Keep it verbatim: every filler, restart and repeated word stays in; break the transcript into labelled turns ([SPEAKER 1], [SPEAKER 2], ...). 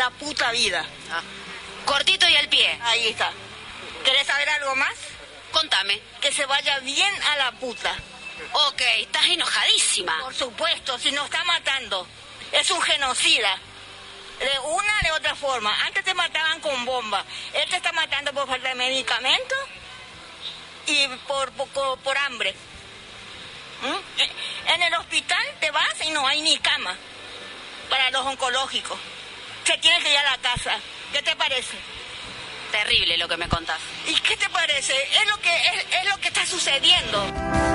[SPEAKER 1] la puta vida.
[SPEAKER 2] Ah. Cortito y al pie.
[SPEAKER 1] Ahí está. ¿Querés saber algo más?
[SPEAKER 2] Contame.
[SPEAKER 1] Que se vaya bien a la puta.
[SPEAKER 2] Ok, estás enojadísima.
[SPEAKER 1] Por supuesto, si nos está matando. Es un genocida. De una de otra forma. Antes te mataban con bomba. Él te está matando por falta de medicamentos y por, por, por hambre. ¿Mm? En el hospital te vas y no hay ni cama para los oncológicos. Se tiene que ir a la casa. ¿Qué te parece?
[SPEAKER 2] Terrible lo que me contás.
[SPEAKER 1] ¿Y qué te parece? Es lo que, es, es lo que está sucediendo.